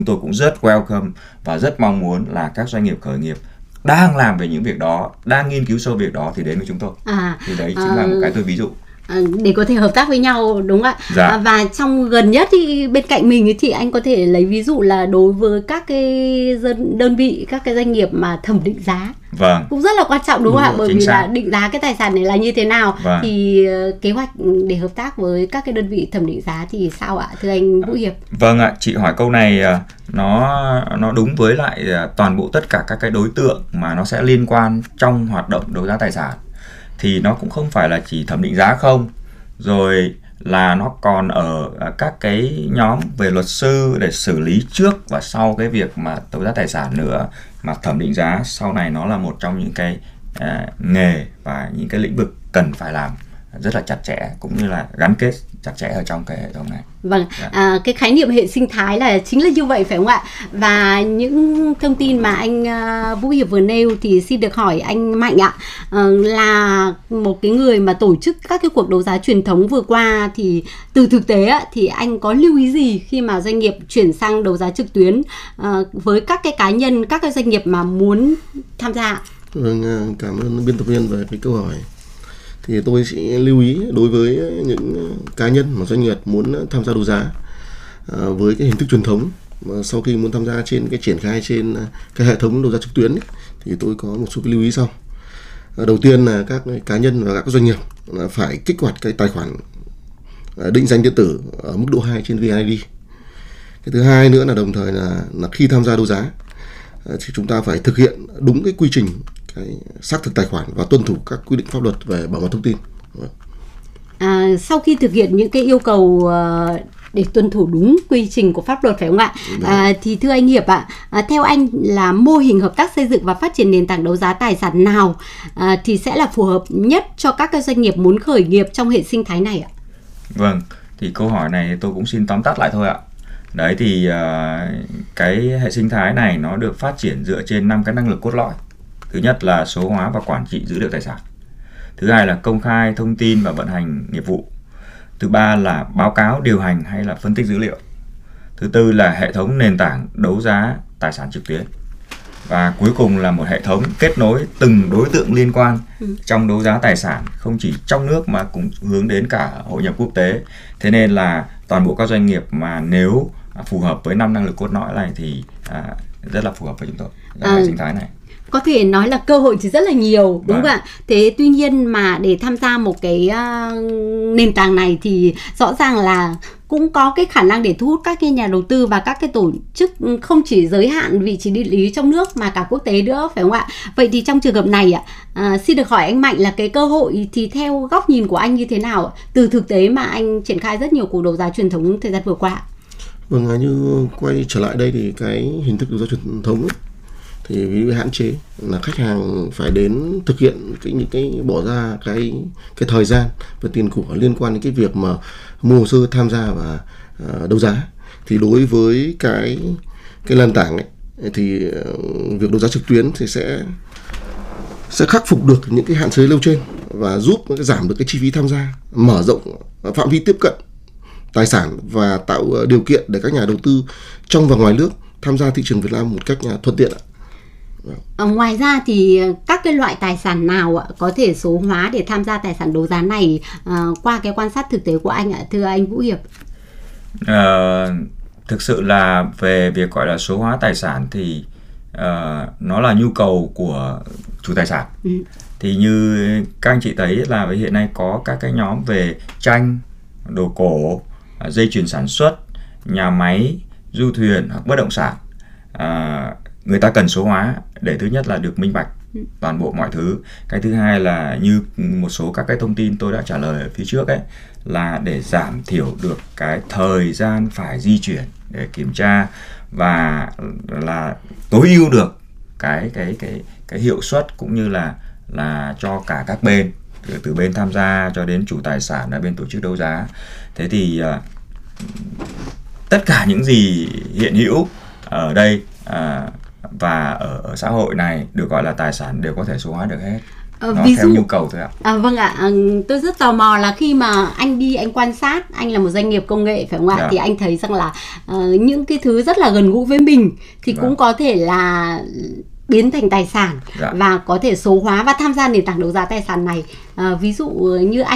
tôi cũng rất welcome và rất mong muốn là các doanh nghiệp khởi nghiệp đang làm về những việc đó, đang nghiên cứu sâu việc đó thì đến với chúng tôi. Thì đấy chính là một cái tôi ví dụ. Để có thể hợp tác với nhau, đúng không ạ? Dạ. Và trong gần nhất thì bên cạnh mình thì anh có thể lấy ví dụ là đối với các cái đơn vị, các cái doanh nghiệp mà thẩm định giá. Vâng. Cũng rất là quan trọng, đúng không ạ? Bởi vì xác. là định giá cái tài sản này là như thế nào. Vâng. Thì kế hoạch để hợp tác với các cái đơn vị thẩm định giá thì sao ạ, thưa anh Vũ Hiệp? Vâng ạ, chị hỏi câu này nó đúng với lại toàn bộ tất cả các cái đối tượng mà nó sẽ liên quan trong hoạt động đấu giá tài sản. Thì nó cũng không phải là chỉ thẩm định giá không, rồi là nó còn ở các cái nhóm về luật sư để xử lý trước và sau cái việc mà đấu giá tài sản nữa. Mà thẩm định giá sau này nó là một trong những cái nghề và những cái lĩnh vực cần phải làm rất là chặt chẽ, cũng như là gắn kết chặt chẽ ở trong cái hệ thống này. Vâng, cái khái niệm hệ sinh thái là chính là như vậy phải không ạ? Và những thông tin mà anh Vũ Hiệp vừa nêu thì xin được hỏi anh Mạnh ạ, là một cái người mà tổ chức các cái cuộc đấu giá truyền thống vừa qua thì từ thực tế thì anh có lưu ý gì khi mà doanh nghiệp chuyển sang đấu giá trực tuyến với các cái cá nhân, các cái doanh nghiệp mà muốn tham gia? Vâng, cảm ơn biên tập viên về cái câu hỏi. Thì tôi sẽ lưu ý đối với những cá nhân mà doanh nghiệp muốn tham gia đấu giá với cái hình thức truyền thống, mà sau khi muốn tham gia trên cái triển khai trên cái hệ thống đấu giá trực tuyến ấy, thì tôi có một số cái lưu ý sau. Đầu tiên là các cá nhân và các doanh nghiệp là phải kích hoạt cái tài khoản định danh điện tử ở mức độ 2 trên VNeID. Cái thứ hai nữa là đồng thời là khi tham gia đấu giá thì chúng ta phải thực hiện đúng cái quy trình cái xác thực tài khoản và tuân thủ các quy định pháp luật về bảo mật thông tin. Sau khi thực hiện những cái yêu cầu để tuân thủ đúng quy trình của pháp luật phải không ạ? Thì thưa anh Hiệp ạ, theo anh là mô hình hợp tác xây dựng và phát triển nền tảng đấu giá tài sản nào thì sẽ là phù hợp nhất cho các cái doanh nghiệp muốn khởi nghiệp trong hệ sinh thái này ạ? Vâng, thì câu hỏi này tôi cũng xin tóm tắt lại thôi ạ. Đấy thì cái hệ sinh thái này nó được phát triển dựa trên 5 cái năng lực cốt lõi. Thứ nhất là số hóa và quản trị dữ liệu tài sản. Thứ hai là công khai thông tin và vận hành nghiệp vụ. Thứ ba là báo cáo, điều hành hay là phân tích dữ liệu. Thứ tư là hệ thống nền tảng đấu giá tài sản trực tuyến. Và cuối cùng là một hệ thống kết nối từng đối tượng liên quan trong đấu giá tài sản, không chỉ trong nước mà cũng hướng đến cả hội nhập quốc tế. Thế nên là toàn bộ các doanh nghiệp mà nếu phù hợp với 5 năng lực cốt lõi này thì rất là phù hợp với chúng tôi, hệ sinh thái này. Có thể nói là cơ hội thì rất là nhiều, đúng không ạ? Thế tuy nhiên mà để tham gia một cái nền tảng này thì rõ ràng là cũng có cái khả năng để thu hút các cái nhà đầu tư và các cái tổ chức không chỉ giới hạn vị trí địa lý trong nước mà cả quốc tế nữa, phải không ạ? Vậy thì trong trường hợp này xin được hỏi anh Mạnh là cái cơ hội thì theo góc nhìn của anh như thế nào từ thực tế mà anh triển khai rất nhiều cuộc đấu giá truyền thống thời gian vừa qua? Vâng, như quay trở lại đây thì cái hình thức đấu giá truyền thống ấy, thì vì hạn chế là khách hàng phải đến thực hiện những cái bỏ ra cái thời gian và tiền của liên quan đến cái việc mà mua hồ sơ tham gia và đấu giá. Thì đối với cái nền tảng ấy, thì việc đấu giá trực tuyến thì sẽ khắc phục được những cái hạn chế nêu trên và giúp giảm được cái chi phí tham gia, mở rộng phạm vi tiếp cận tài sản và tạo điều kiện để các nhà đầu tư trong và ngoài nước tham gia thị trường Việt Nam một cách thuận tiện. Ngoài ra thì các cái loại tài sản nào có thể số hóa để tham gia tài sản đấu giá này qua cái quan sát thực tế của anh ạ, thưa anh Vũ Hiệp? Thực sự là về việc gọi là số hóa tài sản thì nó là nhu cầu của chủ tài sản. Thì như các anh chị thấy là hiện nay có các cái nhóm về tranh, đồ cổ, dây chuyền sản xuất, nhà máy, du thuyền hoặc bất động sản. Người ta cần số hóa để thứ nhất là được minh bạch toàn bộ mọi thứ. Cái thứ hai là như một số các cái thông tin tôi đã trả lời ở phía trước ấy, là để giảm thiểu được cái thời gian phải di chuyển để kiểm tra và là tối ưu được cái hiệu suất cũng như là cho cả các bên, từ bên tham gia cho đến chủ tài sản là bên tổ chức đấu giá. Thế thì tất cả những gì hiện hữu ở đây và ở xã hội này được gọi là tài sản đều có thể số hóa được hết. nó ví theo dụ nhu cầu thôi ạ. Vâng ạ, tôi rất tò mò là khi mà anh đi anh quan sát, anh là một doanh nghiệp công nghệ phải không ạ? Dạ. Thì anh thấy rằng là những cái thứ rất là gần gũi với mình thì Vâng. cũng có thể là biến thành tài sản Dạ. và có thể số hóa và tham gia nền tảng đấu giá tài sản này. Ví dụ như anh